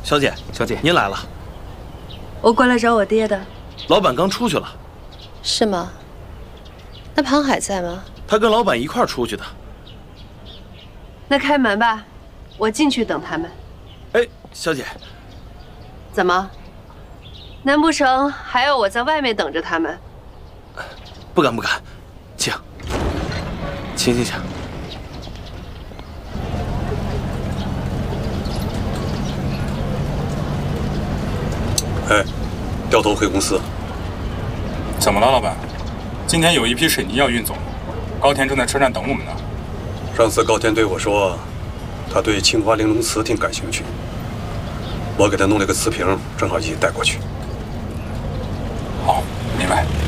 小姐，您来了。 我过来找我爹的。 老板刚出去了。 是吗？那庞海在吗？ 他跟老板一块儿出去的。 那开门吧，我进去等他们。 哎，小姐， 怎么？难不成还要我在外面等着他们？ 不敢，请。 哎，掉头回公司。 怎么了，老板？今天有一批水泥要运走，高田正在车站等我们呢。 上次高田对我说，他对青花玲珑瓷挺感兴趣，我给他弄了个瓷瓶，正好一起带过去。 好，明白。